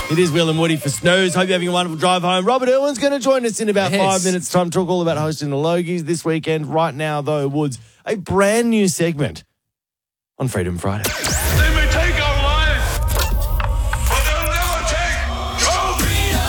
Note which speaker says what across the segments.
Speaker 1: It is Will and Woody for Snooze. Hope you're having a wonderful drive home. Robert Irwin's going to join us in about 5 minutes' time. Talk all about hosting the Logies this weekend. Right now, though, Woods, a brand new segment on Freedom Friday.
Speaker 2: They may take our lives, but they'll never take your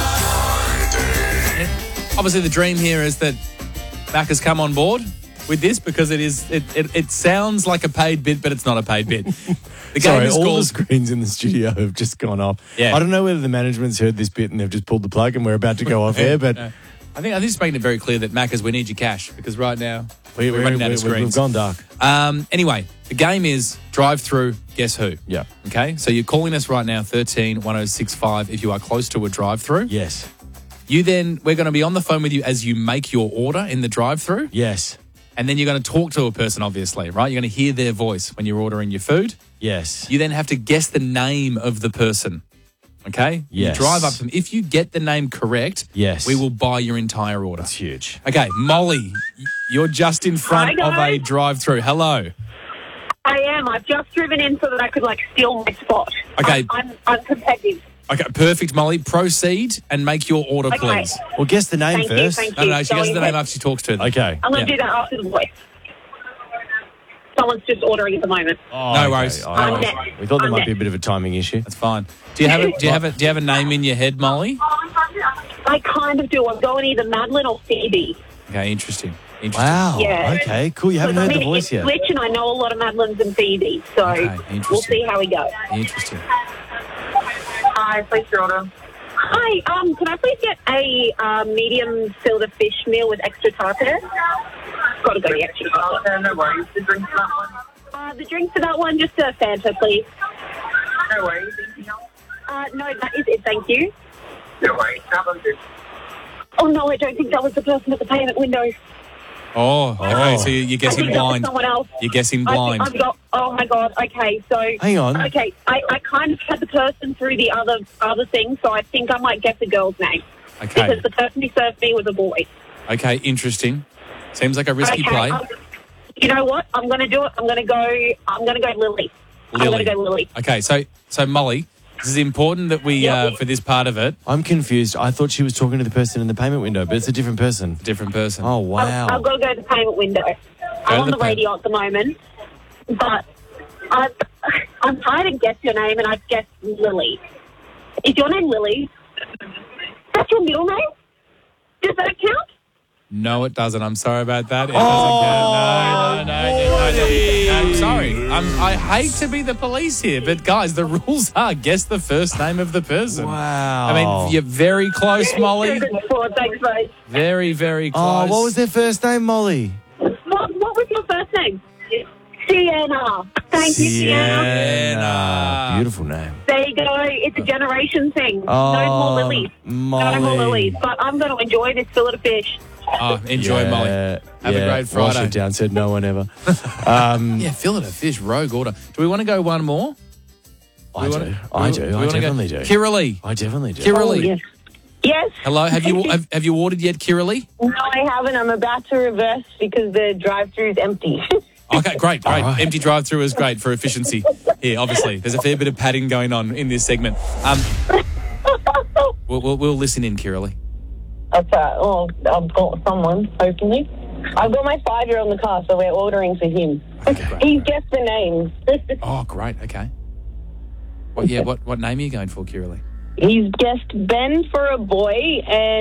Speaker 2: freedom.
Speaker 3: Obviously, the dream here is that Mac has come on board with this because it sounds like a paid bit, but it's not a paid bit. The game is
Speaker 1: all
Speaker 3: called...
Speaker 1: the screens in the studio have just gone off.
Speaker 3: Yeah.
Speaker 1: I don't know whether the management's heard this bit and they've just pulled the plug and we're about to go off air, but
Speaker 3: I think it's making it very clear that Maccas, we need your cash because right now we're running out of screens.
Speaker 1: We've gone dark.
Speaker 3: Anyway, the game is drive through. Guess who?
Speaker 1: Yeah.
Speaker 3: Okay. So you're calling us right now 13 1065 if you are close to a drive through.
Speaker 1: Yes.
Speaker 3: We're going to be on the phone with you as you make your order in the drive through.
Speaker 1: Yes.
Speaker 3: And then you're going to talk to a person, obviously, right? You're going to hear their voice when you're ordering your food.
Speaker 1: Yes.
Speaker 3: You then have to guess the name of the person. Okay?
Speaker 1: Yes.
Speaker 3: You drive up to them. If you get the name correct,
Speaker 1: yes,
Speaker 3: we will buy your entire order.
Speaker 1: That's huge.
Speaker 3: Okay, Molly, you're just in front of a drive-through. Hello.
Speaker 4: I am. I've just driven in so that I could steal my spot.
Speaker 3: Okay.
Speaker 4: I'm competitive.
Speaker 3: Okay, perfect, Molly. Proceed and make your order, please.
Speaker 1: Well, guess the name first.
Speaker 4: Thank you.
Speaker 3: No, she guesses the name after she talks to them.
Speaker 1: Okay.
Speaker 4: I'm going to do that after the voice. Someone's just ordering at the moment.
Speaker 1: Oh,
Speaker 3: no worries.
Speaker 1: Oh,
Speaker 3: no worries.
Speaker 1: We thought there might be a bit of a timing issue.
Speaker 3: That's fine. Do you have a name in your head, Molly?
Speaker 4: I kind of do. I'm going either Madeline or Phoebe.
Speaker 3: Okay, interesting.
Speaker 1: Wow.
Speaker 4: Yeah.
Speaker 1: Okay, cool. You haven't heard the voice yet.
Speaker 4: It's Switch, and I know a lot of Madelines and Phoebe, so we'll see how we go.
Speaker 3: Interesting.
Speaker 4: Hi, please your order. Hi, can I please get a medium filter fish meal with extra tartar? Got to go the extra tartar.
Speaker 5: No worries. The drink for that one?
Speaker 4: The drink for that one, just a Fanta, please.
Speaker 5: No worries. Anything else?
Speaker 4: No, that is it, thank you.
Speaker 5: No worries. Have a good.
Speaker 4: Oh, no, I don't think that was the person at the payment window.
Speaker 3: Oh, okay, so you're guessing
Speaker 4: I think
Speaker 3: blind.
Speaker 4: That was someone else.
Speaker 3: You're guessing blind.
Speaker 4: Oh, my God, okay, so...
Speaker 1: Hang on.
Speaker 4: Okay, I kind of had the person through the other thing, so I think I might guess a girl's name.
Speaker 3: Okay.
Speaker 4: Because the person who served me was a boy.
Speaker 3: Okay, interesting. Seems like a risky play.
Speaker 4: You know what? I'm going to do it. I'm going to go Lily. I'm going to go Lily.
Speaker 3: Okay, so Molly, this is important that we, for this part of it...
Speaker 1: I'm confused. I thought she was talking to the person in the payment window, but it's a different person.
Speaker 3: Different person.
Speaker 1: Oh, wow.
Speaker 4: I've got to go to the payment window. I'm on the radio at the moment, but I'm trying to guess your name, and I've guessed Lily. Is your name Lily? That's your middle name? Does that count?
Speaker 3: No, it doesn't. I'm sorry about that. It doesn't count. No. Sorry. I hate to be the police here, but guys, the rules are guess the first name of the person.
Speaker 1: Wow.
Speaker 3: I mean, you're very close, Molly.
Speaker 4: Thanks, mate.
Speaker 3: Very, very close.
Speaker 1: Oh, what was their first name, Molly?
Speaker 4: What was your first name? Sienna. Thank you, Sienna.
Speaker 1: Beautiful name.
Speaker 4: There you go. It's a generation thing.
Speaker 1: Oh,
Speaker 4: no more lilies.
Speaker 1: Molly.
Speaker 4: No more lilies. But I'm going to enjoy this fillet of fish.
Speaker 3: Oh, enjoy, Molly. Have a great Friday.
Speaker 1: Wash it down, said no one ever.
Speaker 3: Yeah, fillet of fish, rogue order. Do we want to go one more?
Speaker 1: I definitely do.
Speaker 3: Kiralee.
Speaker 1: I definitely do.
Speaker 3: Kiralee.
Speaker 4: Yes. Yes.
Speaker 3: Hello, have you ordered yet, Kiralee?
Speaker 4: No, I haven't. I'm about to reverse because the drive-thru is empty.
Speaker 3: Okay, great.
Speaker 1: Right.
Speaker 3: Empty drive-through is great for efficiency here, obviously. There's a fair bit of padding going on in this segment. We'll listen in, Kiralee.
Speaker 4: Okay. Well, I've got someone, hopefully. I've got my 5-year-old in the car, so we're ordering for him.
Speaker 3: Okay.
Speaker 4: He's guessed the name.
Speaker 3: Oh, great. Okay. What name are you going for, Kiralee?
Speaker 4: He's guessed Ben for a boy and